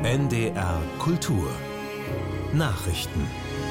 NDR Kultur Nachrichten.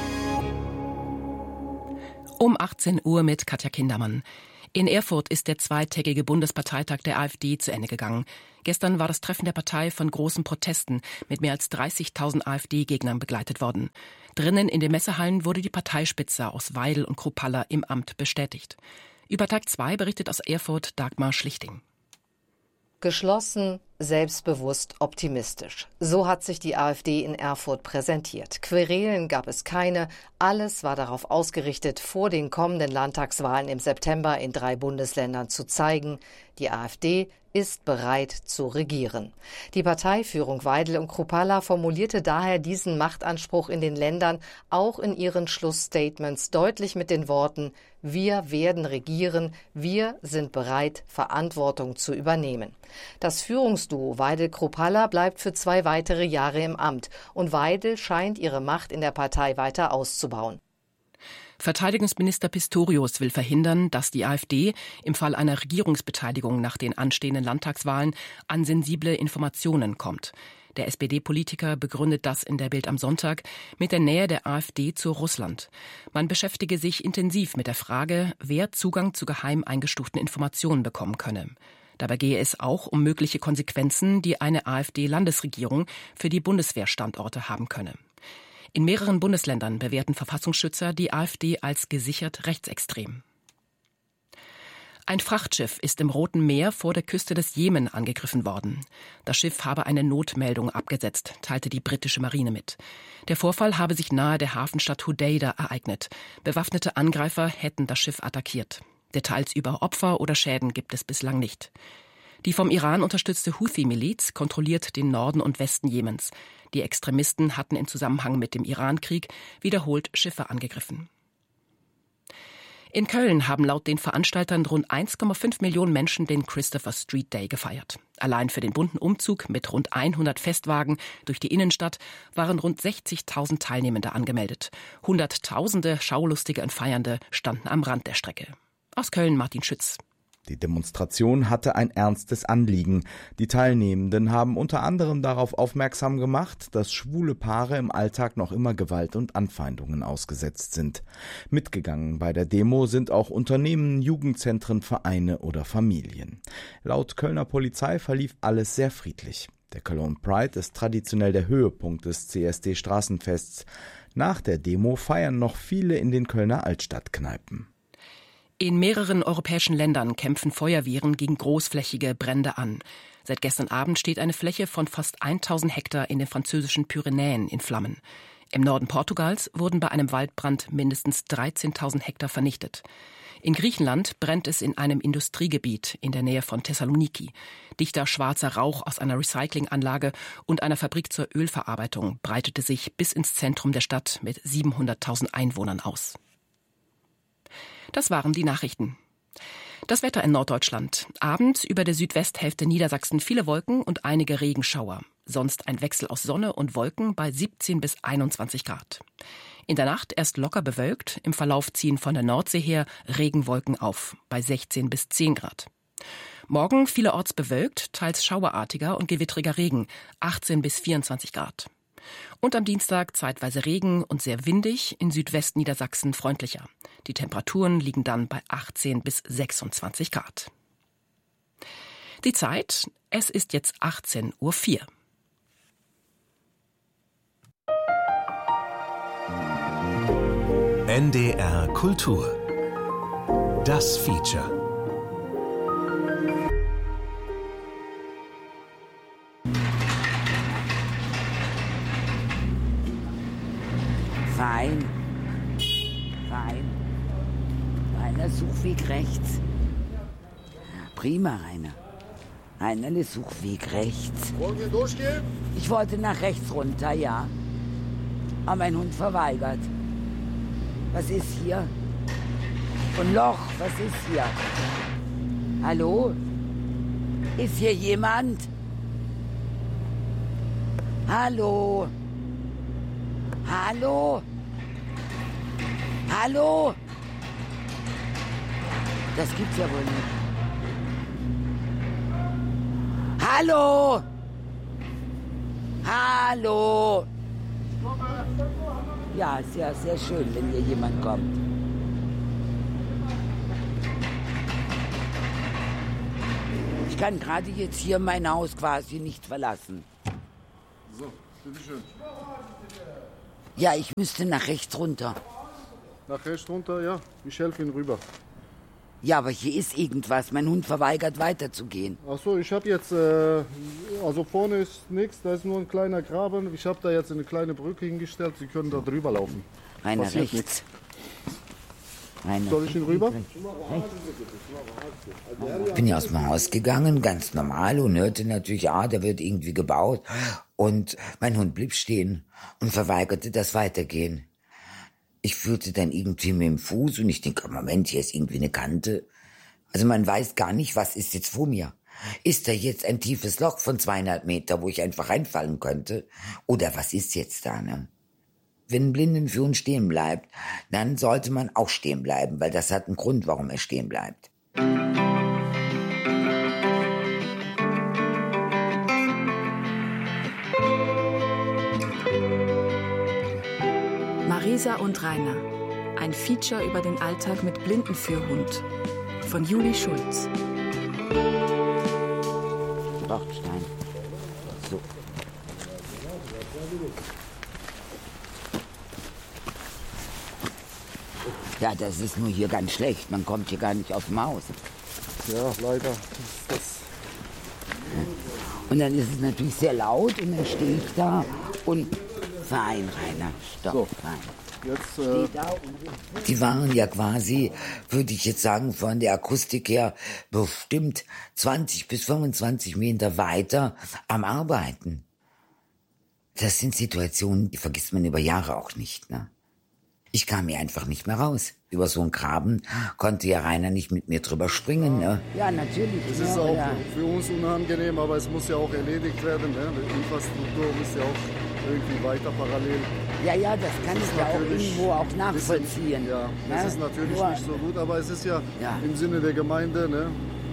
Um 18 Uhr mit Katja Kindermann. In Erfurt ist der zweitägige Bundesparteitag der AfD zu Ende gegangen. Gestern war das Treffen der Partei von großen Protesten mit mehr als 30.000 AfD-Gegnern begleitet worden. Drinnen in den Messehallen wurde die Parteispitze aus Weidel und Kruppalla im Amt bestätigt. Über Tag 2 berichtet aus Erfurt Dagmar Schlichting. Geschlossen, selbstbewusst, optimistisch. So hat sich die AfD in Erfurt präsentiert. Querelen gab es keine. Alles war darauf ausgerichtet, vor den kommenden Landtagswahlen im September in 3 Bundesländern zu zeigen, die AfD ist bereit zu regieren. Die Parteiführung Weidel und Kruppalla formulierte daher diesen Machtanspruch in den Ländern auch in ihren Schlussstatements deutlich mit den Worten: Wir werden regieren, wir sind bereit, Verantwortung zu übernehmen. Das Führungsduo Weidel-Kruppalla bleibt für 2 weitere Jahre im Amt und Weidel scheint ihre Macht in der Partei weiter auszubauen. Verteidigungsminister Pistorius will verhindern, dass die AfD im Fall einer Regierungsbeteiligung nach den anstehenden Landtagswahlen an sensible Informationen kommt. Der SPD-Politiker begründet das in der Bild am Sonntag mit der Nähe der AfD zu Russland. Man beschäftige sich intensiv mit der Frage, wer Zugang zu geheim eingestuften Informationen bekommen könne. Dabei gehe es auch um mögliche Konsequenzen, die eine AfD-Landesregierung für die Bundeswehrstandorte haben könne. In mehreren Bundesländern bewerten Verfassungsschützer die AfD als gesichert rechtsextrem. Ein Frachtschiff ist im Roten Meer vor der Küste des Jemen angegriffen worden. Das Schiff habe eine Notmeldung abgesetzt, teilte die britische Marine mit. Der Vorfall habe sich nahe der Hafenstadt Hodeida ereignet. Bewaffnete Angreifer hätten das Schiff attackiert. Details über Opfer oder Schäden gibt es bislang nicht. Die vom Iran unterstützte Houthi-Miliz kontrolliert den Norden und Westen Jemens. Die Extremisten hatten im Zusammenhang mit dem Iran-Krieg wiederholt Schiffe angegriffen. In Köln haben laut den Veranstaltern rund 1,5 Millionen Menschen den Christopher Street Day gefeiert. Allein für den bunten Umzug mit rund 100 Festwagen durch die Innenstadt waren rund 60.000 Teilnehmende angemeldet. Hunderttausende Schaulustige und Feiernde standen am Rand der Strecke. Aus Köln Martin Schütz. Die Demonstration hatte ein ernstes Anliegen. Die Teilnehmenden haben unter anderem darauf aufmerksam gemacht, dass schwule Paare im Alltag noch immer Gewalt und Anfeindungen ausgesetzt sind. Mitgegangen bei der Demo sind auch Unternehmen, Jugendzentren, Vereine oder Familien. Laut Kölner Polizei verlief alles sehr friedlich. Der Cologne Pride ist traditionell der Höhepunkt des CSD-Straßenfests. Nach der Demo feiern noch viele in den Kölner Altstadtkneipen. In mehreren europäischen Ländern kämpfen Feuerwehren gegen großflächige Brände an. Seit gestern Abend steht eine Fläche von fast 1000 Hektar in den französischen Pyrenäen in Flammen. Im Norden Portugals wurden bei einem Waldbrand mindestens 13.000 Hektar vernichtet. In Griechenland brennt es in einem Industriegebiet in der Nähe von Thessaloniki. Dichter schwarzer Rauch aus einer Recyclinganlage und einer Fabrik zur Ölverarbeitung breitete sich bis ins Zentrum der Stadt mit 700.000 Einwohnern aus. Das waren die Nachrichten. Das Wetter in Norddeutschland. Abends über der Südwesthälfte Niedersachsen viele Wolken und einige Regenschauer. Sonst ein Wechsel aus Sonne und Wolken bei 17 bis 21 Grad. In der Nacht erst locker bewölkt, im Verlauf ziehen von der Nordsee her Regenwolken auf, bei 16 bis 10 Grad. Morgen vielerorts bewölkt, teils schauerartiger und gewittriger Regen, 18 bis 24 Grad. Und am Dienstag zeitweise Regen und sehr windig, in Südwestniedersachsen freundlicher. Die Temperaturen liegen dann bei 18 bis 26 Grad. Die Zeit, es ist jetzt 18:04 Uhr. NDR Kultur. Das Feature. Fein. Rainer, Suchweg rechts. Prima, Rainer. Rainer, Suchweg rechts. Wollen wir durchgehen? Ich wollte nach rechts runter, ja. Aber mein Hund verweigert. Was ist hier? Und Loch, was ist hier? Hallo? Ist hier jemand? Hallo? Hallo? Hallo? Das gibt's ja wohl nicht. Hallo? Hallo. Ja, ist ja sehr schön, wenn hier jemand kommt. Ich kann gerade jetzt hier mein Haus quasi nicht verlassen. So, bitteschön. Ja, ich müsste nach rechts runter. Nach rechts runter, ja. Ich helfe Ihnen rüber. Ja, aber hier ist irgendwas. Mein Hund verweigert weiterzugehen. Ach so, ich habe jetzt, also vorne ist nichts, da ist nur ein kleiner Graben. Ich habe da jetzt eine kleine Brücke hingestellt, Sie können da drüber laufen. Rainer, Passiert rechts. nichts. Rainer. Soll ich ihn rüber? Ich bin ja aus dem Haus gegangen, ganz normal, und hörte natürlich, da wird irgendwie gebaut. Und mein Hund blieb stehen und verweigerte das Weitergehen. Ich fühlte dann irgendwie mit dem Fuß und ich denke, Moment, hier ist irgendwie eine Kante. Also man weiß gar nicht, was ist jetzt vor mir. Ist da jetzt ein tiefes Loch von 200 Meter, wo ich einfach reinfallen könnte? Oder was ist jetzt da, ne? Wenn ein Blindenführer stehen bleibt, dann sollte man auch stehen bleiben, weil das hat einen Grund, warum er stehen bleibt. Marisa und Rainer. Ein Feature über den Alltag mit Blindenführhund. Von Juli Schulz. Bauchstein. So. Ja, das ist nur hier ganz schlecht. Man kommt hier gar nicht aus dem Haus. Ja, leider. Und dann ist es natürlich sehr laut und dann stehe ich da und fein, Rainer, stopp, So. fein. Jetzt, Die waren ja quasi, würde ich jetzt sagen, von der Akustik her bestimmt 20 bis 25 Meter weiter am Arbeiten. Das sind Situationen, die vergisst man über Jahre auch nicht, ne? Ich kam hier einfach nicht mehr raus. Über so einen Graben konnte ja Rainer nicht mit mir drüber springen, ne? Ja, natürlich. es ist auch für uns unangenehm, aber es muss ja auch erledigt werden. Ne? Die Infrastruktur muss ja auch irgendwie weiter parallel. Ja, das kann ich ja auch natürlich irgendwo auch nachvollziehen. Ja, das ne? ist natürlich Nur, nicht so gut, aber es ist ja, Ja. im Sinne der Gemeinde, ne?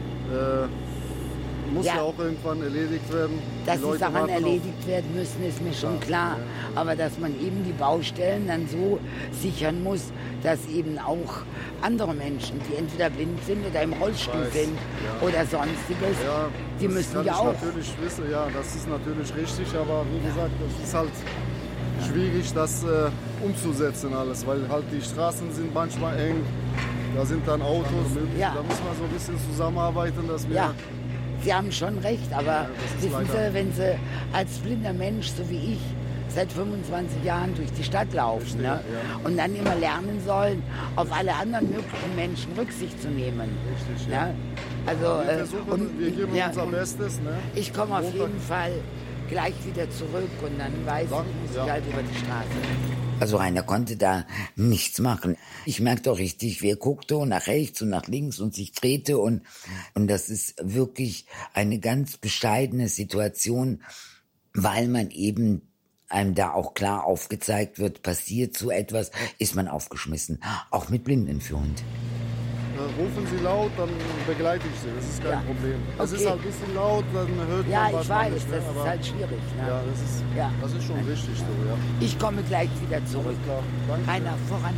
Muss Ja. ja auch irgendwann erledigt werden. dass die Leute Sachen warten erledigt werden müssen, ist mir schon klar. Aber dass man eben die Baustellen dann so sichern muss, dass eben auch andere Menschen, die entweder blind sind oder im Rollstuhl Weiß, sind ja. oder sonstiges, Ja, die das müssen kann ja ich auch. natürlich wissen, ja, das ist natürlich richtig, aber wie gesagt, das ist halt schwierig, das umzusetzen alles, weil halt die Straßen sind manchmal eng, da sind dann Autos, Ja. da muss man so ein bisschen zusammenarbeiten, dass wir... Ja, Sie haben schon recht, aber das ist wissen leider- Sie, wenn Sie als blinder Mensch, so wie ich, seit 25 Jahren durch die Stadt laufen, Verstehe, ne? ja. Und dann immer lernen sollen, auf alle anderen möglichen Menschen Rücksicht zu nehmen. Richtig, ne? ja. Also, Wir versuchen, wir geben unser und Bestes. Ne? ich komme auf Montag- jeden Fall gleich wieder zurück und dann weiß Danke, ich, muss ja. ich halt über die Straße. Also Rainer konnte da nichts machen. Ich merkte auch richtig, wie er guckte und nach rechts und nach links und sich drehte und das ist wirklich eine ganz bescheidene Situation, weil man eben einem da auch klar aufgezeigt wird, passiert so etwas, ist man aufgeschmissen. Auch mit Blindenführhund. Rufen Sie laut, dann begleite ich Sie, das ist kein Ja. Problem. Es Okay. ist halt ein bisschen laut, dann hört Ja, man was ich weiß, nicht, ne? das ist Aber halt schwierig. Ne? ja, Ja. das ist schon richtig so, ja. Ich komme gleich wieder zurück. Alles klar, danke. Rainer, voran.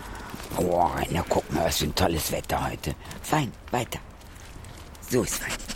Oh, Rainer, guck mal, was für ein tolles Wetter heute. Fein, weiter. So ist fein.